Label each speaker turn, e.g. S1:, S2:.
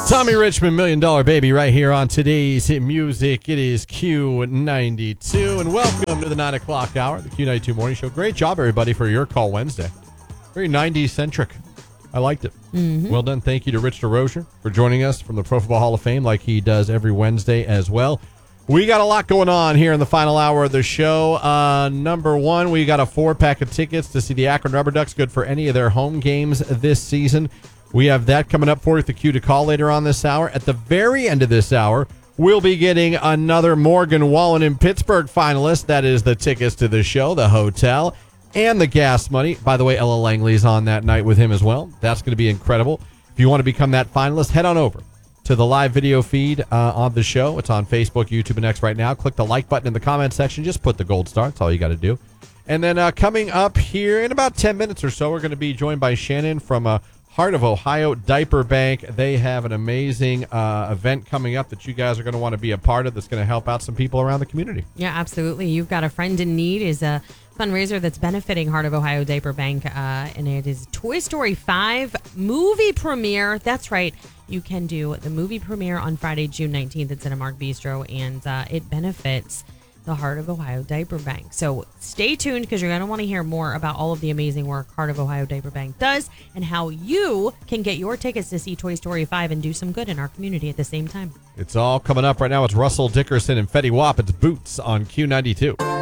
S1: Tommy Richmond, $1 Million Baby, right here on today's hit music. It is Q92, and welcome to the 9 o'clock hour, the Q92 Morning Show. Great job, everybody, for your call Wednesday. Very 90s-centric. I liked it. Mm-hmm. Well done. Thank you to Rich DeRozier for joining us from the Pro Football Hall of Fame like he does every Wednesday as well. We got a lot going on here in the final hour of the show. Number one, we got a 4-pack of tickets to see the Akron Rubber Ducks, good for any of their home games this season. We have that coming up for you, the cue to call later on this hour. At the very end of this hour, we'll be getting another Morgan Wallen in Pittsburgh finalist. That is the tickets to the show, the hotel, and the gas money. By the way, Ella Langley's on that night with him as well. That's going to be incredible. If you want to become that finalist, head on over to the live video feed on the show. It's on Facebook, YouTube, and X right now. Click the like button in the comment section. Just put the gold star. That's all you got to do. And then coming up here in about 10 minutes or so, we're going to be joined by Shannon from Heart of Ohio Diaper Bank. They have an amazing event coming up that you guys are going to want to be a part of that's going to help out some people around the community.
S2: Yeah, absolutely. You've Got a Friend in Need is a fundraiser that's benefiting Heart of Ohio Diaper Bank, and it is Toy Story 5 movie premiere. That's right. You can do the movie premiere on Friday, June 19th at Cinemark Bistro, and it benefits the Heart of Ohio Diaper Bank. So stay tuned because you're going to want to hear more about all of the amazing work Heart of Ohio Diaper Bank does and how you can get your tickets to see Toy Story 5 and do some good in our community at the same time.
S1: It's all coming up right now. It's Russell Dickerson and Fetty Wap. It's Boots on Q92.